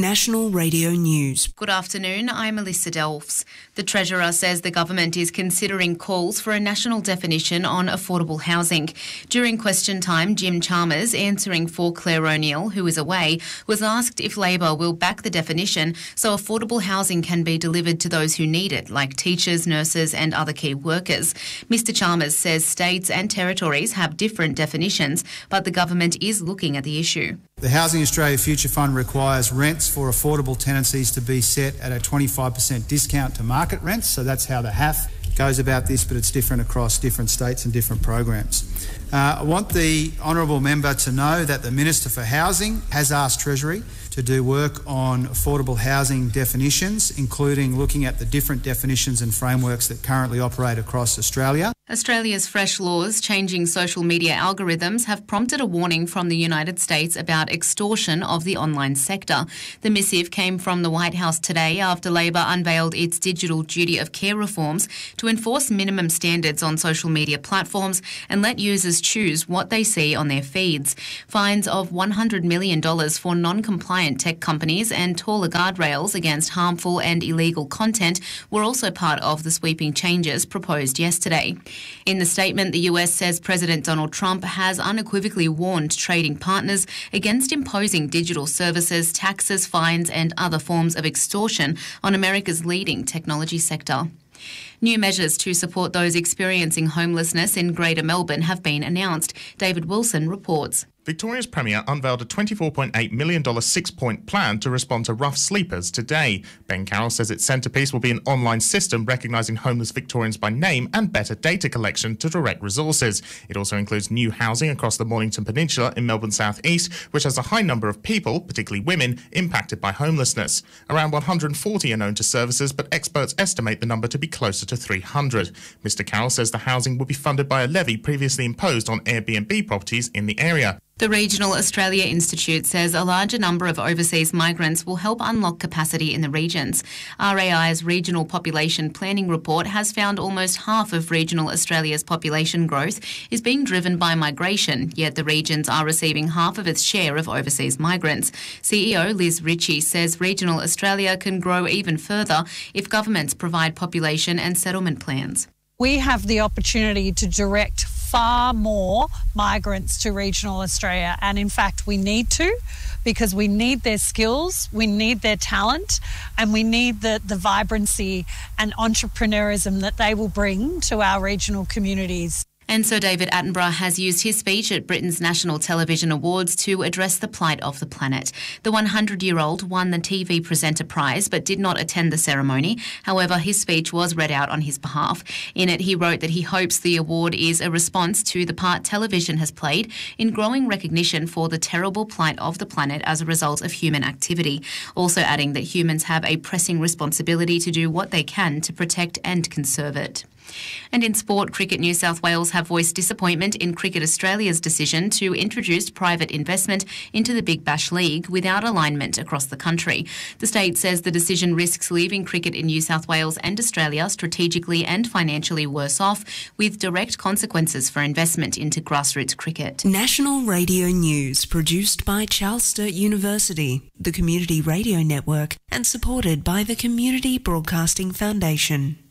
National Radio News. Good afternoon, I'm Melissa Delfs. The Treasurer says the government is considering calls for a national definition on affordable housing. During question time, Jim Chalmers, answering for Claire O'Neill, who is away, was asked if Labor will back the definition so affordable housing can be delivered to those who need it, like teachers, nurses and other key workers. Mr Chalmers says states and territories have different definitions, but the government is looking at the issue. The Housing Australia Future Fund requires rents for affordable tenancies to be set at a 25% discount to market rents, so that's how the HAF goes about this, but it's different across different states and different programs. I want the honourable member to know that the Minister for Housing has asked Treasury to do work on affordable housing definitions, including looking at the different definitions and frameworks that currently operate across Australia. Australia's fresh laws changing social media algorithms have prompted a warning from the United States about extortion of the online sector. The missive came from the White House today after Labor unveiled its digital duty of care reforms to enforce minimum standards on social media platforms and let users choose what they see on their feeds. Fines of $100 million for non-compliant tech companies and taller guardrails against harmful and illegal content were also part of the sweeping changes proposed yesterday. In the statement, the US says President Donald Trump has unequivocally warned trading partners against imposing digital services, taxes, fines and other forms of extortion on America's leading technology sector. New measures to support those experiencing homelessness in Greater Melbourne have been announced. David Wilson reports. Victoria's Premier unveiled a $24.8 million six-point plan to respond to rough sleepers today. Ben Carroll says its centrepiece will be an online system recognising homeless Victorians by name and better data collection to direct resources. It also includes new housing across the Mornington Peninsula in Melbourne's south-east, which has a high number of people, particularly women, impacted by homelessness. Around 140 are known to services, but experts estimate the number to be closer to 300. Mr Carroll says the housing will be funded by a levy previously imposed on Airbnb properties in the area. The Regional Australia Institute says a larger number of overseas migrants will help unlock capacity in the regions. RAI's Regional Population Planning Report has found almost half of regional Australia's population growth is being driven by migration, yet the regions are receiving half of its share of overseas migrants. CEO Liz Ritchie says regional Australia can grow even further if governments provide population and settlement plans. We have the opportunity to direct far more migrants to regional Australia, and in fact we need to, because we need their skills, we need their talent, and we need the vibrancy and entrepreneurism that they will bring to our regional communities. And Sir David Attenborough has used his speech at Britain's National Television Awards to address the plight of the planet. The 100-year-old won the TV Presenter Prize but did not attend the ceremony. However, his speech was read out on his behalf. In it, he wrote that he hopes the award is a response to the part television has played in growing recognition for the terrible plight of the planet as a result of human activity, also adding that humans have a pressing responsibility to do what they can to protect and conserve it. And in sport, Cricket New South Wales have voiced disappointment in Cricket Australia's decision to introduce private investment into the Big Bash League without alignment across the country. The state says the decision risks leaving cricket in New South Wales and Australia strategically and financially worse off, with direct consequences for investment into grassroots cricket. National Radio News, produced by Charles Sturt University, the Community Radio Network, and supported by the Community Broadcasting Foundation.